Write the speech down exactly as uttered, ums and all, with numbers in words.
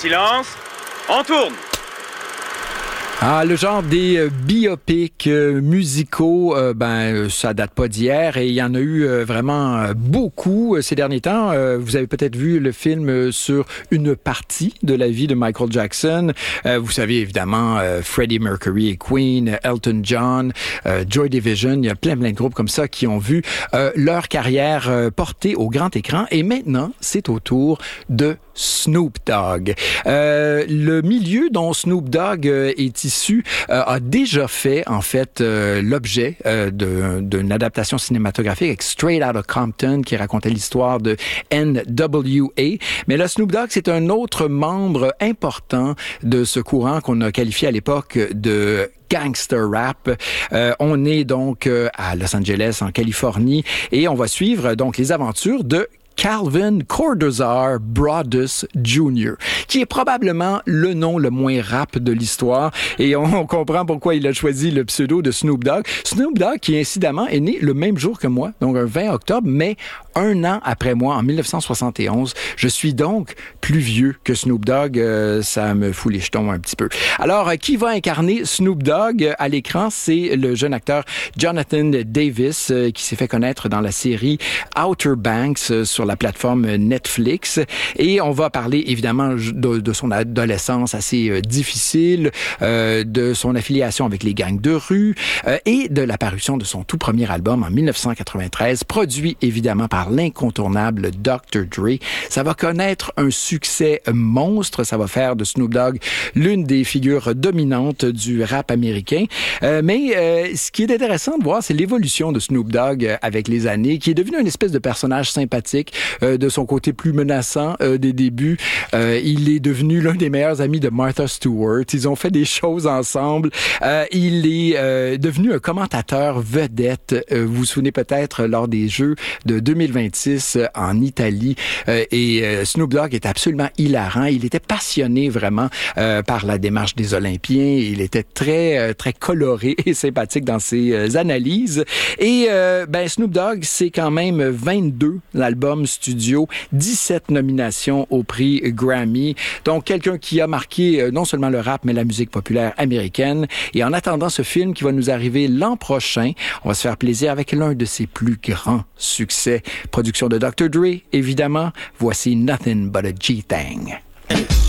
silence. On tourne. Ah, le genre des euh, biopics euh, musicaux, euh, ben euh, ça date pas d'hier et il y en a eu euh, vraiment euh, beaucoup euh, ces derniers temps. Euh, vous avez peut-être vu le film euh, sur une partie de la vie de Michael Jackson. Euh, vous savez évidemment euh, Freddie Mercury et Queen, Elton John, euh, Joy Division. Il y a plein plein de groupes comme ça qui ont vu euh, leur carrière euh, portée au grand écran. Et maintenant, c'est au tour de Snoop Dogg. Euh, le milieu dont Snoop Dogg euh, est issu euh, a déjà fait en fait euh, l'objet euh, de, d'une adaptation cinématographique avec Straight Outta Compton qui racontait l'histoire de N W A. Mais là, Snoop Dogg, c'est un autre membre important de ce courant qu'on a qualifié à l'époque de gangster rap. Euh, on est donc euh, à Los Angeles, en Californie, et on va suivre donc les aventures de Calvin Cordozar Broadus Junior, qui est probablement le nom le moins rap de l'histoire. Et on, on comprend pourquoi il a choisi le pseudo de Snoop Dogg. Snoop Dogg, qui incidemment est né le même jour que moi, donc un vingt octobre, mais un an après moi, en dix-neuf cent soixante et onze. Je suis donc plus vieux que Snoop Dogg. Euh, ça me fout les jetons un petit peu. Alors, euh, qui va incarner Snoop Dogg à l'écran? C'est le jeune acteur Jonathan Davis, euh, qui s'est fait connaître dans la série Outer Banks euh, sur la plateforme Netflix. Et on va parler évidemment de, de son adolescence assez euh, difficile, euh, de son affiliation avec les gangs de rue euh, et de l'apparition de son tout premier album en dix-neuf cent quatre-vingt-treize, produit évidemment par l'incontournable docteur Dre. Ça va connaître un succès monstre. Ça va faire de Snoop Dogg l'une des figures dominantes du rap américain. Euh, mais euh, ce qui est intéressant de voir, c'est l'évolution de Snoop Dogg avec les années, qui est devenu une espèce de personnage sympathique. Euh, de son côté plus menaçant euh, des débuts. Euh, il est devenu l'un des meilleurs amis de Martha Stewart. Ils ont fait des choses ensemble. Euh, il est euh, devenu un commentateur vedette. Euh, vous vous souvenez peut-être lors des Jeux de deux mille vingt-six euh, en Italie. Euh, et euh, Snoop Dogg est absolument hilarant. Il était passionné vraiment euh, par la démarche des Olympiens. Il était très euh, très coloré et sympathique dans ses euh, analyses. Et euh, ben Snoop Dogg, c'est quand même vingt-deux l'album studio, dix-sept nominations au prix Grammy. Donc, quelqu'un qui a marqué euh, non seulement le rap, mais la musique populaire américaine. Et en attendant ce film qui va nous arriver l'an prochain, on va se faire plaisir avec l'un de ses plus grands succès. Production de docteur Dre, évidemment. Voici Nothing But a G-Thang.